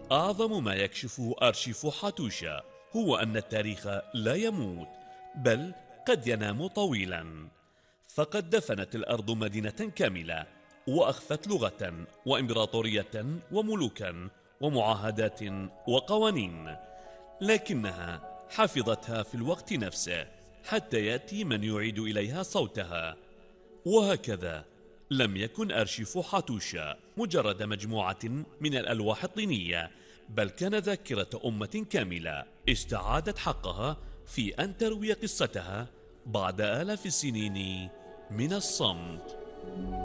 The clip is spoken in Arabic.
أعظم ما يكشفه أرشيف حاتوشا هو أن التاريخ لا يموت، بل قد ينام طويلا. فقد دفنت الأرض مدينة كاملة، وأخفت لغة وإمبراطورية وملوكا ومعاهدات وقوانين، لكنها حفظتها في الوقت نفسه حتى يأتي من يعيد إليها صوتها. وهكذا لم يكن أرشيف حاتوشا مجرد مجموعة من الألواح الطينية، بل كان ذاكرة أمة كاملة استعادت حقها في أن تروي قصتها بعد آلاف السنين من الصمت.